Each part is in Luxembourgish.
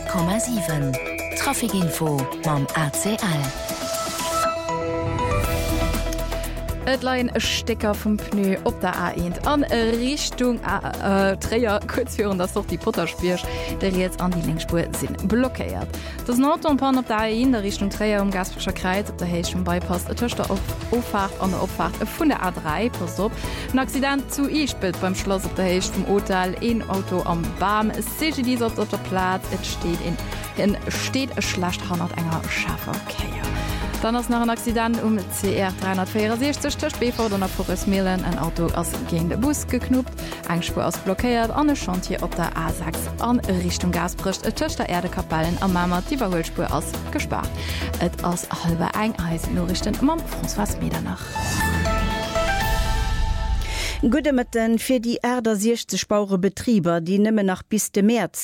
100,7 Trafikinfo mam ACL. Et leien e Stecker vum Pneu op der A1 an Richtung Träger kurzführen, dass doch die Potterspirsch, der jetzt an die Linkspur sind blockiert. Das Nordpan op der A1 der Richtung Träger Gasfischer Kreis op der Heschen Bypass Töchter auf Auffahrt an der Opfahrt vun der A3 pass op. Ein Accident zu Ispelt beim Schloss op der Hecht vom Hotel in Auto am Bam. CGD op der Platz, steht e schlecht 100 enger Schafferkeier. Dann ass nach ein Accident CR 364 BV dann Forestmehlen ein Auto ass gegen den Bus geknuppt, eng Spur ass blockiert an e Chantier op der A6 an Richtung Gasbricht et Töchter Erdekapellen am Mammer die Überholspur ass gespart. Et ass halbe Eis Norrichten mam François Medernach. Gudemeten fir die Äder 60 Bauerbetrieber, die nimme nach bis de März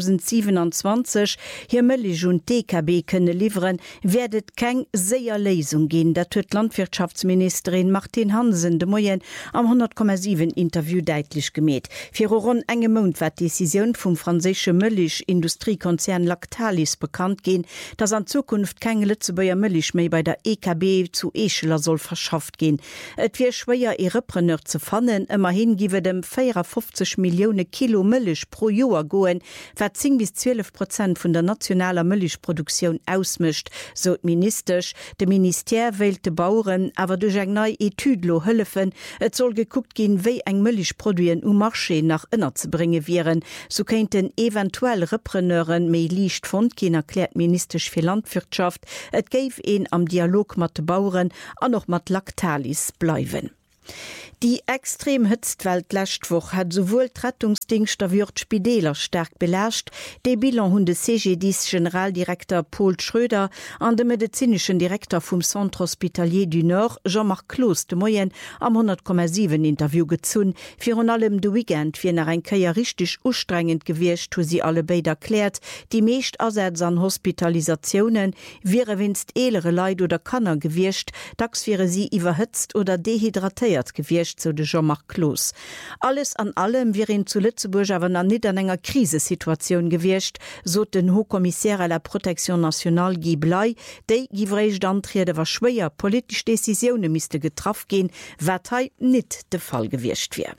2027 hier Mëllig und DKB könne liefern, werdet keng séier Lesung gehen. Dat huet Landwirtschaftsministerin Martin Hansen de Moyen am 100,7 Interview deitlich gemet. Fir rund enge Mond wat Decision vum franzésche Mëllig Industriekonzern Lactalis bekannt gehen, dass an Zukunft keng Lützebauer Mëllig méi bei der EKB zu Echeler soll verschafft gehen. Et wie schwéier e Repreneur zu fannen, immerhin giwe dem 54 Millionen Kilo Mëllig pro Joer goen, wat 10 bis 12% vun der nationaler Mëlligproduktion ausmischt, so ministerisch. De Minister wählte Bauern aber durch eng neue Etüdlo hëllefen. Et soll geguckt gehen, wéi eng Mëlligproduen Marché nach ënner zu bringen wären. So könnten eventuell Repreneuren méi liicht Fond gehen, erklärt ministerisch für Landwirtschaft. Et geif een am Dialog mat Bauern an noch mat Lactalis bleiwen. Die extrem Hütztwelt Lächtwoch hat sowohl Rettungsdienst der Wirt Spideler stark belascht, de Bilan hun de CGDs Generaldirektor Paul Schröder an dem medizinischen Direktor vom Centre Hospitalier du Nord Jean-Marc Clos de Moyen am 100,7 Interview gezun. Für allem de Weekend wie nach ein Keier richtig ustrengend gewircht, wo sie alle beide erklärt, die meest Ersatz an Hospitalisationen wäre winst elere Leid oder Kanner gewircht, dax wäre sie überhitzt oder dehydratiert gewircht, so de Jean-Marc Clos. Alles an allem wäre zu Lützeburg aber an nicht an enger Krisesituation gewircht, so den Hochkommissär à la Protection nationale Guy Blay, der givreich d'Antriede war schwer politisch Decisionen müsste getroffen gehen, wat nicht der Fall gewircht wäre.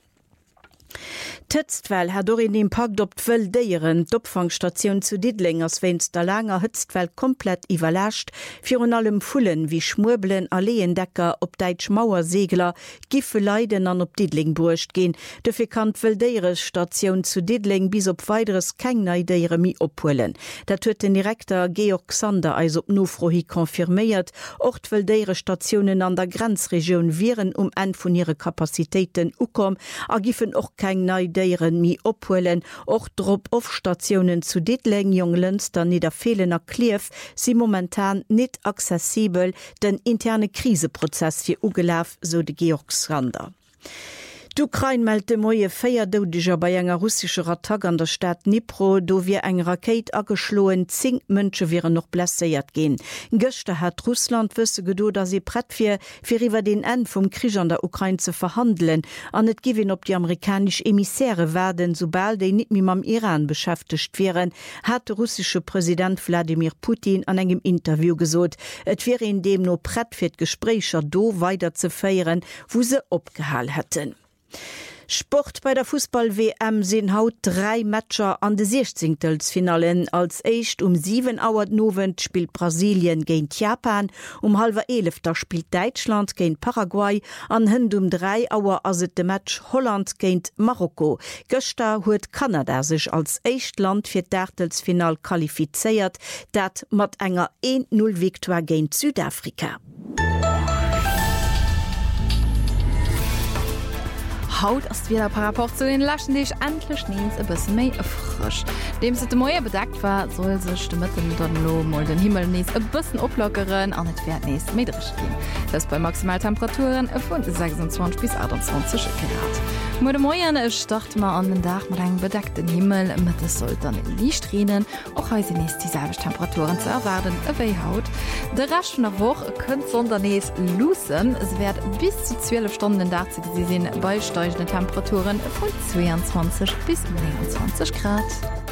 Tëtztwell hat in dem Park d'Wëll déieren d'Opfangstation zu Didling ass wennns der langer Hëtztwell komplett iwwerlächt, fir an allem Fullen wie Schmurblen Alleendecker op Deitsch Mauersegler, Giffe Leiden an op Didling burcht gin. De fikant Wëldéiere Station zu Didling bis op weideres keng Neidéiere mi ophuelen. Dat huet den Direktor Georg Sander eis op Nofrohi konfirméiert, Wëldéiere Stationen an der Grenzregion viren en vun ihre Kapazitéiten ukom, a giffen och keng Neidéieren mi ophuelen, och Drop-off-Stationen zu Didling, Junglenzter Niederfehlener Klief si momentan net zesibel, den interne Kriseprozess fir ugelaf, so de Georg Sander. D'Ukraine meldete moie 4 Todesser bei enger russischer Attack an der Stadt Dnipro, do wie eng Raket ageschloen 10 Mënsche wären noch blesséiert gehen. Gëchte hat Russland wësse gedo, dat sie brett fir iwwer den End vum Krieg an der Ukraine zu verhandeln, an net giwen op die amerikanisch Emissäre werden, sobald déi net mit am Iran beschäftigt wären, hat der russische Präsident Wladimir Putin an engem Interview gesot. Et wäre in dem no brett fir d'Gesprächer do weiter zu feieren, wo se opgehall hätten. Sport bei der Fußball-WM sind haut 3 Matcher an de 16. Finalen. Als echt 7 Uhr Novent spielt Brasilien gegen Japan, 10:30 spielt Deutschland gegen Paraguay, an 3 Uhr aset de Match Holland gegen Marokko. Gestern huet Kanada sich als Echtland für d'Achtelfinal qualifiziert, dat mat enger 1-0 Victoire gegen Südafrika. Haut ist wieder rapport zu den Laschen, die ich endlich nehmt ein bisschen mehr frisch. Dem sie de Moie bedeckt war, soll sich die Mitte dann mal den Himmel nächst ein bisschen auflockern und es wird nächst mehr gehen. Das bei Maximaltemperaturen von 26 bis 28 Grad. Mit dem Moie starten wir an den Tag mit einem bedeckten Himmel, mit es soll dann nicht regnen, auch heute nächst dieselbe Temperaturen zu erwarten wie Haut. Der Rest von der Woche könnt sondernächst losen. Es wird bis zu 12 Stunden da zu sehen bei steigenden Temperaturen von 22 bis 29 Grad.